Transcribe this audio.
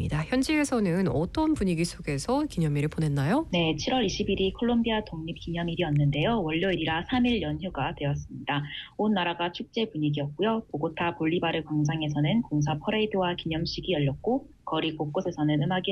알겠습니다. 현지에서는 어떤 분위기 속에서 기념일을 보냈나요? 네, 7월 20일이 콜롬비아 독립기념일이었는데요. 월요일이라 3일 연휴가 되었습니다. 온 나라가 축제 분위기였고요. 보고타 볼리바르 광장에서는 군사 퍼레이드와 기념식이 열렸고 거리 곳곳에서는 음악이